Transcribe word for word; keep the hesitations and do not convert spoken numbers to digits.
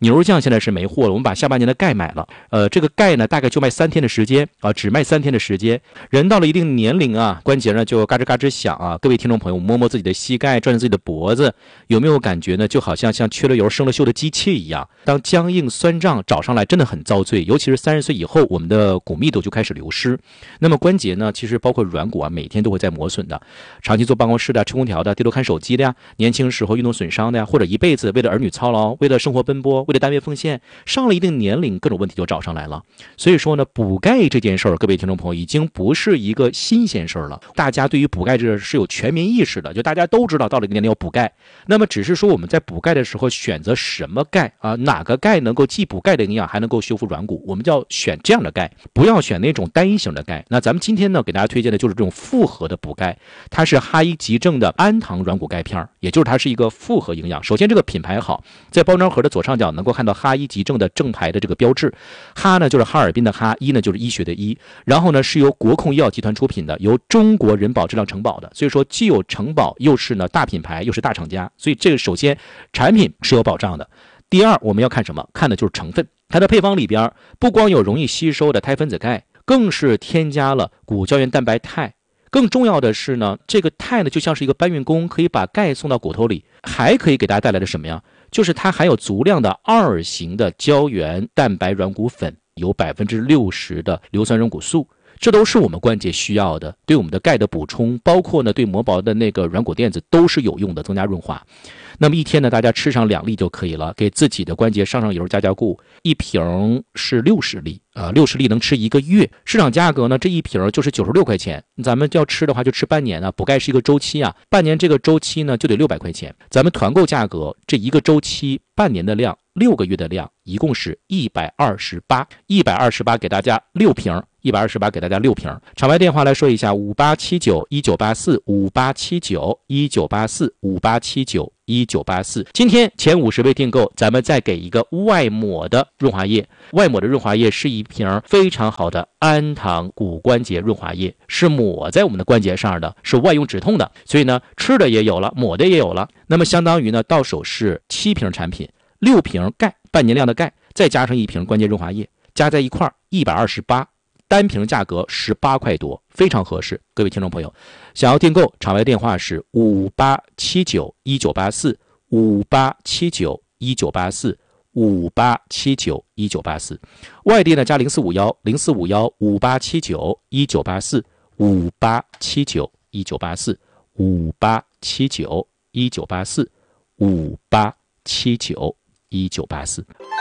牛肉酱现在是没货了，我们把下半年的钙买了。呃，这个钙呢，大概就卖三天的时间啊，只卖三天的时间。人到了一定年龄啊，关节呢就嘎吱嘎吱响啊。各位听众朋友，摸摸自己的膝盖，转转自己的脖子，有没有感觉呢？就好像像缺了油、生了锈的机器一样。当僵硬、酸胀找上来，真的很遭罪。尤其是三十岁以后，我们的骨密度就开始流失。那么关节呢，其实包括软骨啊，每天都会在磨损的。长期坐办公室的、吃空调的、低头看手机的呀，年轻时候运动损伤的呀，或者一辈子为了儿女操劳、为了生活奔波、为了单位奉献，上了一定年龄，各种问题就找上来了。所以说呢，补钙这件事儿，各位听众朋友已经不是一个新鲜事儿了。大家对于补钙这个是有全民意识的，就大家都知道到了一个年龄要补钙。那么只是说我们在补钙的时候选择什么钙啊？哪个钙能够既补钙的营养，还能够修复软骨？我们就要选这样的钙，不要选那种单一型的钙。那咱们今天呢，给大家推荐的就是这种复合的补钙，它是哈医急症的安糖软骨钙片，也就是它是一个复合营养。首先这个品牌好，在包装盒的左上角能够看到哈医急症的正牌的这个标志，哈呢就是哈尔滨的哈，医呢就是医学的医，然后呢是由国控医药集团出品的，由中国人保质量承保的，所以说既有承保又是呢大品牌又是大厂家，所以这个首先产品是有保障的。第二，我们要看什么？看的就是成分。它的配方里边不光有容易吸收的肽分子钙，更是添加了骨胶原蛋白肽。更重要的是呢，这个肽呢就像是一个搬运工，可以把钙送到骨头里，还可以给大家带来的什么呀？就是它含有足量的二型的胶原蛋白软骨粉，有 百分之六十 的硫酸软骨素。这都是我们关节需要的，对我们的钙的补充，包括呢对磨薄的那个软骨垫子都是有用的，增加润滑。那么一天呢，大家吃上两粒就可以了，给自己的关节上上油加加固。一瓶是六十粒啊，六十粒能吃一个月。市场价格呢，这一瓶就是九十六块钱。咱们要吃的话就吃半年啊，补钙是一个周期啊，半年这个周期呢就得六百块钱。咱们团购价格这一个周期半年的量，六个月的量，一共是一百二十八，一百二十八给大家六瓶。一百二十八给大家六瓶。场外电话来说一下五八七九一九八四 五八七九一九八四 五八七九一九八四。今天前五十位订购，咱们再给一个外抹的润滑液。外抹的润滑液是一瓶非常好的安糖骨关节润滑液，是抹在我们的关节上的，是外用止痛的。所以呢，吃的也有了，抹的也有了。那么相当于呢，到手是七瓶产品，六瓶钙，半年量的钙，再加上一瓶关节润滑液，加在一块儿一百二十八。单瓶价格十八块多，非常合适。各位听众朋友，想要订购，场外电话是五八七九一九八四 五八七九一九八四 五八七九一九八四。外地呢加零四五一零四五一五八七九一九八四 五八七九一九八四 五八七九一九八四 五八七九一九八四。